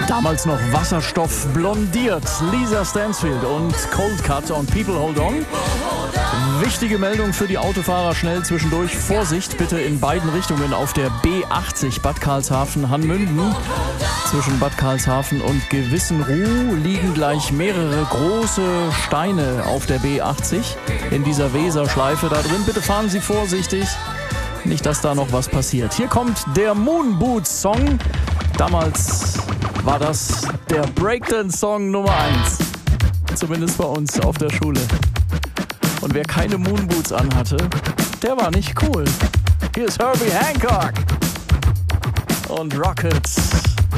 Damals noch Wasserstoff blondiert. Lisa Stansfield und Cold Cut und People Hold On. Wichtige Meldung für die Autofahrer schnell zwischendurch. Vorsicht bitte in beiden Richtungen auf der B80 Bad Karlshafen-Hannmünden. Zwischen Bad Karlshafen und Gewissenruh liegen gleich mehrere große Steine auf der B80 in dieser Weserschleife da drin. Bitte fahren Sie vorsichtig, nicht dass da noch was passiert. Hier kommt der Moonboots Song. Damals war das der Breakdance-Song Nummer 1. Zumindest bei uns auf der Schule. Und wer keine Moonboots anhatte, der war nicht cool. Hier ist Herbie Hancock und Rockets.